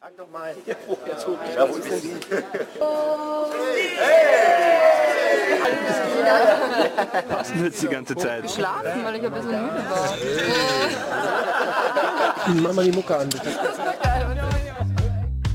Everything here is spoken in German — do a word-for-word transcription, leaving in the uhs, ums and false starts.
Sag doch mal. Ja, wo sind die? Was denn jetzt die ganze Zeit? Geschlafen, weil ich ein bisschen müde war. Mach mal die Mucke an, bitte.